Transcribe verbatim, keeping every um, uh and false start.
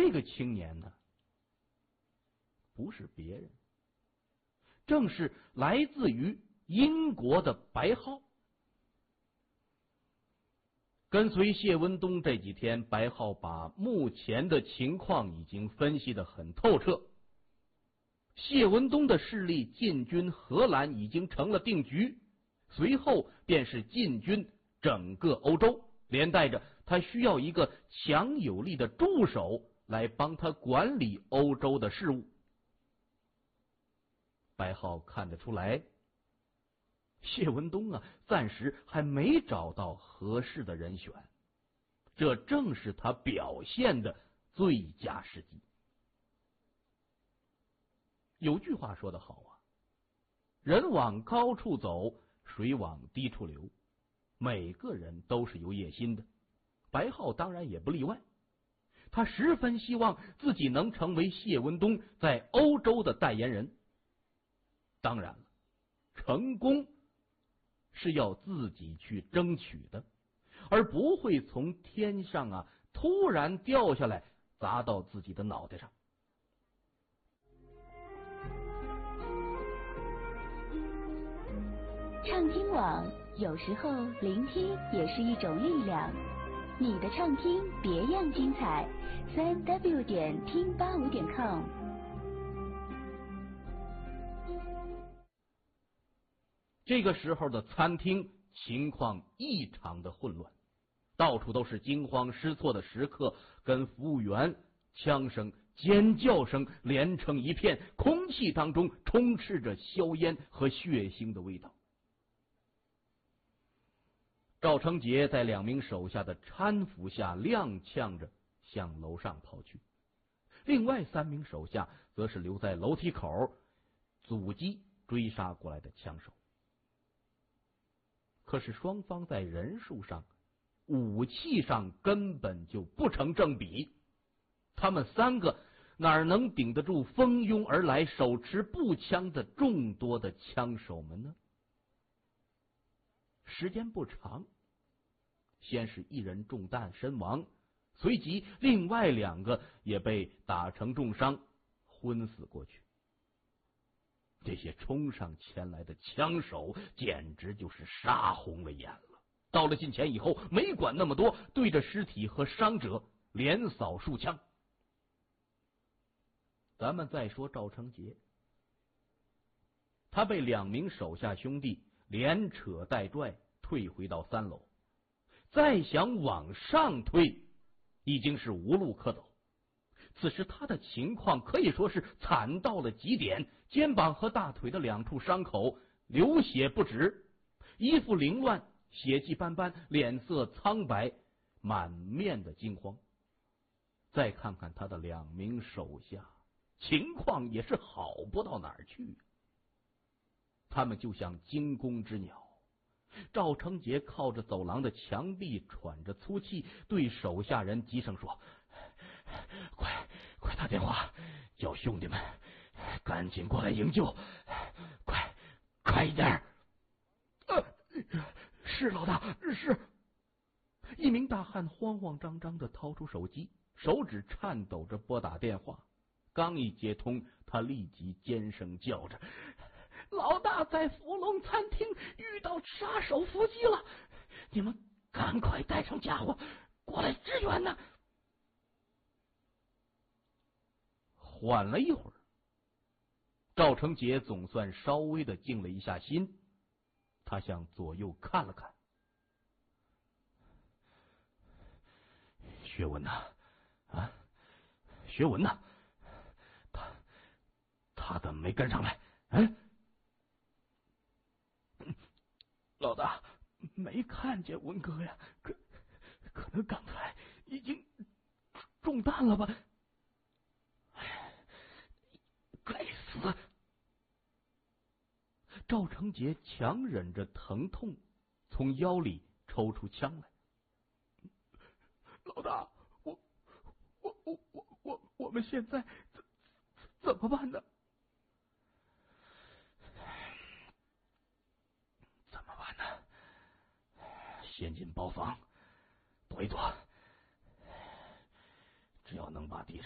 这个青年呢，不是别人，正是来自于英国的白浩。跟随谢文东这几天，白浩把目前的情况已经分析得很透彻。谢文东的势力进军荷兰已经成了定局，随后便是进军整个欧洲，连带着他需要一个强有力的助手来帮他管理欧洲的事务。白浩看得出来，谢文东啊，暂时还没找到合适的人选，这正是他表现的最佳时机。有句话说得好啊，人往高处走，水往低处流，每个人都是有野心的，白浩当然也不例外。他十分希望自己能成为谢文东在欧洲的代言人。当然了，成功是要自己去争取的，而不会从天上啊突然掉下来砸到自己的脑袋上。 畅听网，有时候聆听也是一种力量。你的畅听别样精彩，三 w 点听八五点 com。 这个时候的餐厅情况异常的混乱，到处都是惊慌失措的食客跟服务员，枪声、尖叫声连成一片，空气当中充斥着硝烟和血腥的味道。赵成杰在两名手下的搀扶下踉跄着向楼上跑去，另外三名手下则是留在楼梯口阻击追杀过来的枪手。可是双方在人数上、武器上根本就不成正比，他们三个哪能顶得住蜂拥而来、手持步枪的众多的枪手们呢？时间不长，先是一人中弹身亡，随即另外两个也被打成重伤，昏死过去。这些冲上前来的枪手简直就是杀红了眼了，到了近前以后，没管那么多，对着尸体和伤者连扫数枪。咱们再说赵成杰，他被两名手下兄弟连扯带拽退回到三楼，再想往上退已经是无路可走。此时他的情况可以说是惨到了极点，肩膀和大腿的两处伤口流血不止，衣服凌乱，血迹斑斑，脸色苍白，满面的惊慌。再看看他的两名手下，情况也是好不到哪儿去，他们就像惊弓之鸟。赵成杰靠着走廊的墙壁喘着粗气，对手下人急声说：快快打电话叫兄弟们赶紧过来营救，快快一点。呃是老大，是。一名大汉慌慌张张的掏出手机，手指颤抖着拨打电话，刚一接通，他立即尖声叫着：老大在福龙餐厅遇到杀手伏击了，你们赶快带上家伙过来支援呐！缓了一会儿，赵成杰总算稍微的静了一下心，他向左右看了看。薛文呐，啊，薛文呐，他他怎么没跟上来？嗯、啊，老大没看见文哥呀，可可能刚才已经中弹了吧？该死！赵成杰强忍着疼痛，从腰里抽出枪来。老大，我我我我我我们现在怎怎么办呢？怎么办呢？先进包房躲一躲，只要能把地上